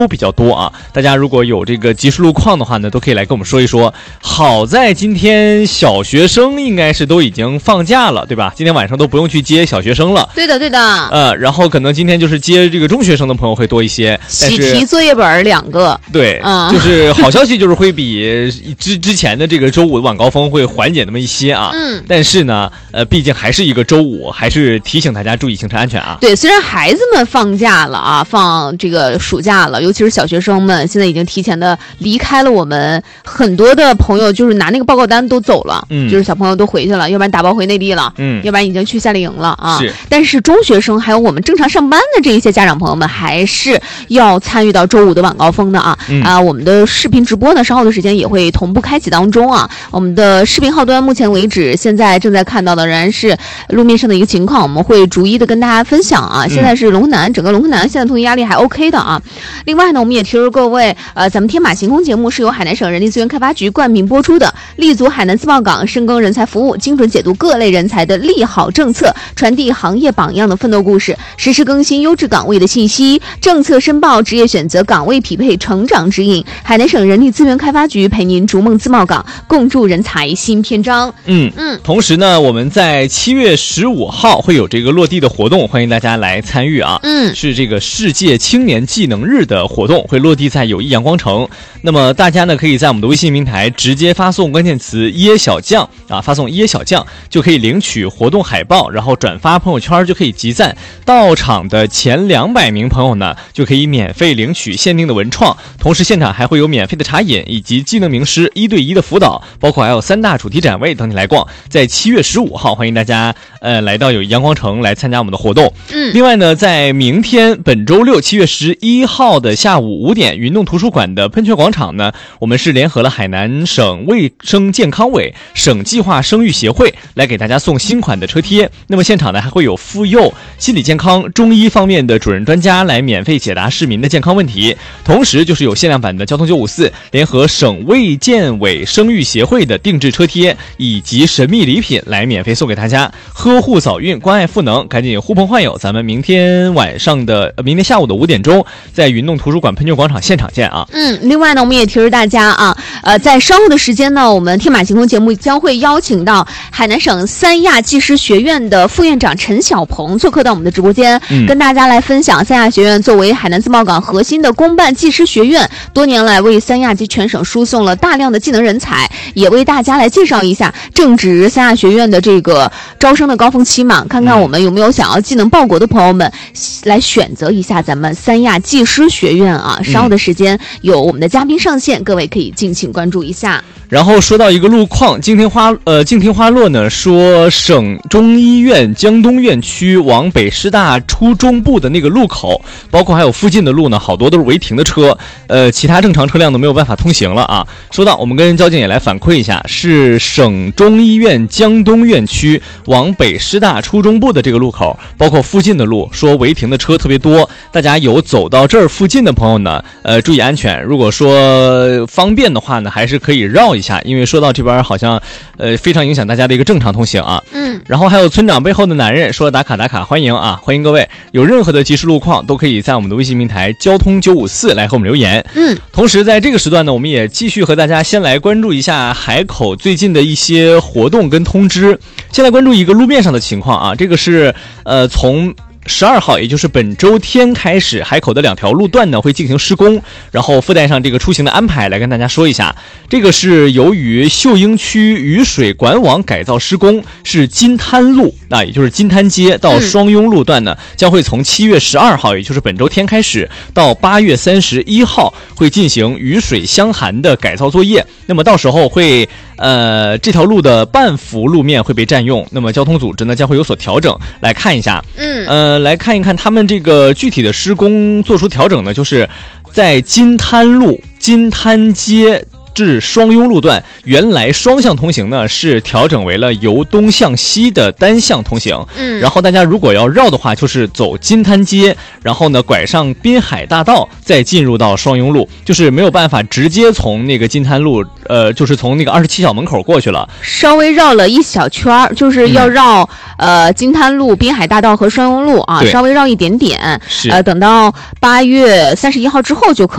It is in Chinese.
比较多啊，大家如果有这个及时路况的话呢，都可以来跟我们说一说。好在今天小学生应该是都已经放假了，对吧？今天晚上都不用去接小学生了。 对的，对的。 然后可能今天就是接这个中学生的朋友会多一些。 喜题作业本2个。 对，就是好消息就是会比之前的这个周五的晚高峰会缓解那么一些啊。但是呢，毕竟还是一个周五，还是提醒大家注意行车安全啊。 对，虽然孩子们放假了啊，放这个暑假了，尤其是小学生们，现在已经提前的离开了我们，很多的朋友就是拿那个报告单都走了，就是小朋友都回去了，要不然打包回内地了，要不然已经去夏令营了啊。 是。但是中学生还有我们正常上班的这一些家长朋友们，还是要参与到周五的晚高峰的啊。我们的视频直播呢，稍后的时间也会同步开启当中啊。我们的视频号端目前为止，现在正在看到的仍然是路面上的一个情况，我们会逐一的跟大家分享啊。现在是龙湖南，整个龙湖南现在通行压力还 OK 的啊。另外呢，我们也提示各位，咱们天马行空节目是由海南省人力资源开发局冠名播出的，立足海南自贸港，深耕人才服务，精准解读各类人才的利好政策，传递行业榜样的奋斗故事，实时更新优质岗位的信息，政策申报、职业选择、岗位匹配、成长指引。海南省人力资源开发局陪您逐梦自贸港，共筑人才新篇章。 同时呢，我们在7月15号会有这个落地的活动，欢迎大家来参与啊。是这个世界青年技能日的活动，会落地在友谊阳光城。那么大家呢，可以在我们的微信平台直接发送关键词椰小酱啊，发送椰小酱就可以领取活动海报，然后转发朋友圈就可以集赞。到场的前200名朋友呢，就可以免费领取限定的文创，同时现场还会有免费的茶饮以及技能名师1对1的辅导，包括还有3大主题展位等你来逛。在7月15号，欢迎大家来到友谊阳光城来参加我们的活动。另外呢，在明天本周六7月11号的下午5点，云动图书馆的喷泉广场呢，我们是联合了海南省卫生健康委、省计划生育协会来给大家送新款的车贴。那么现场呢，还会有妇幼、心理健康、中医方面的主任专家来免费解答市民的健康问题。同时就是有限量版的交通954联合省卫健委生育协会的定制车贴以及神秘礼品来免费送给大家。呵护早孕，关爱赋能，赶紧呼朋唤友，咱们明天下午的5点钟，在云动图书馆喷泉广场现场见啊。 另外呢，我们也提示大家啊，在稍后的时间呢，我们天马行空节目将会邀请到海南省三亚技师学院的副院长陈小鹏做客到我们的直播间，跟大家来分享三亚学院作为海南自贸港核心的公办技师学院，多年来为三亚及全省输送了大量的技能人才，也为大家来介绍一下正值三亚学院的这个招生的高峰期嘛，看看我们有没有想要技能报国的朋友们来选择一下咱们三亚技师学院啊。稍后的时间有我们的嘉宾上线，各位可以敬请关注一下。 然后说到一个路况，静听花落呢说，省中医院江东院区往北师大初中部的那个路口，包括还有附近的路呢，好多都是违停的车，其他正常车辆都没有办法通行了啊。说到我们跟交警也来反馈一下，是省中医院江东院区往北师大初中部的这个路口，包括附近的路，说违停的车特别多，大家有走到这儿附近的朋友呢，注意安全。如果说方便的话呢，还是可以绕一下，因为说到这边好像非常影响大家的一个正常通行啊。然后还有村长背后的男人说打卡打卡，欢迎啊，欢迎各位，有任何的及时路况都可以在我们的微信平台交通954来和我们留言。同时在这个时段呢，我们也继续和大家先来关注一下海口最近的一些活动跟通知。先来关注一个路面上的情况啊，这个是从12号，也就是本周天开始，海口的2条路段呢会进行施工，然后附带上这个出行的安排来跟大家说一下。这个是由于秀英区雨水管网改造施工，是金滩路也就是金滩街到双雍路段呢，将会从7月12号，也就是本周天开始，到8月31号会进行雨水相涵的改造作业。那么到时候会这条路的半幅路面会被占用，那么交通组织呢将会有所调整。来看一下，来看一看他们这个具体的施工做出调整呢，就是在金滩路、金滩街至双雍路段，原来双向通行呢是调整为了由东向西的单向通行。然后大家如果要绕的话，就是走金滩街，然后呢拐上滨海大道，再进入到双雍路，就是没有办法直接从那个金滩路就是从那个27小门口过去了，稍微绕了一小圈，就是要绕金滩路、滨海大道和双雍路啊，稍微绕一点点。等到8月31号之后就可